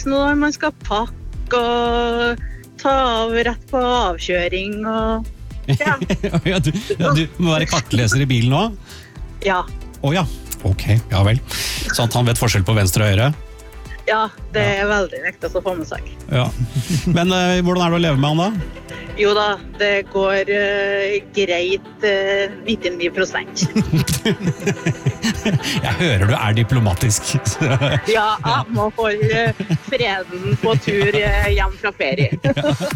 når man skal pakke og ta av rett på avkjøring og... Ja. Ja, du må være kartleser i bilen nå? Ja. Ja, ok, ja vel. Så at han vet forskjell på venstre og høyre? Ja, det veldig viktig å få med seg. Ja. Men hvordan det å leve med han da? Jo da, det går greit 99%. Jeg hører du diplomatisk. Ja, jeg må holde freden på tur hjem fra ferie.